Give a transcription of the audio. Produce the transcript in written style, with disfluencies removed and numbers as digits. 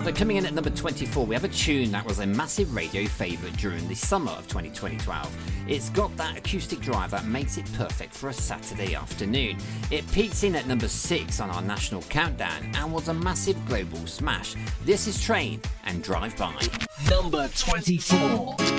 But coming in at number 24, we have a tune that was a massive radio favourite during the summer of 2012. It's got that acoustic drive that makes it perfect for a Saturday afternoon. It peaks in at number 6 on our national countdown and was a massive global smash. This is Train and Drive By. Number 24.